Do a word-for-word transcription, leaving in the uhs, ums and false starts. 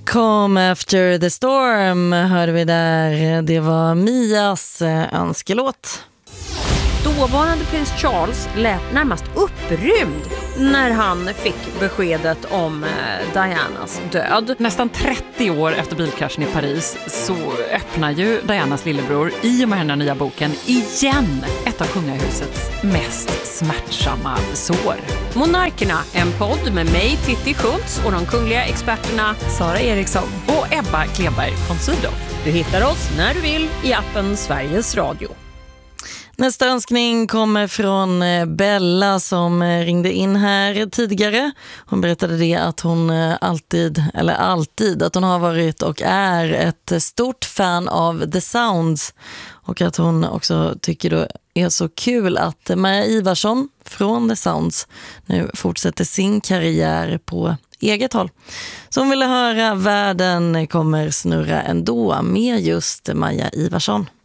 Come After the Storm hörde vi där. Det var Mias önskelåt. Dåvarande prins Charles lät närmast upprymd när han fick beskedet om Dianas död. Nästan trettio år efter bilkraschen i Paris så öppnar ju Dianas lillebror i och med den här nya boken igen ett av kungahusets mest smärtsamma sår. Monarkerna, en podd med mig Titti Schultz och de kungliga experterna Sara Eriksson och Ebba Kleberg von Sydow. Du hittar oss när du vill i appen Sveriges Radio. Nästa önskning kommer från Bella som ringde in här tidigare. Hon berättade det att hon alltid, eller alltid, att hon har varit och är ett stort fan av The Sounds. Och att hon också tycker det är så kul att Maja Ivarsson från The Sounds nu fortsätter sin karriär på eget håll. Så hon ville höra Världen kommer snurra ändå med just Maja Ivarsson.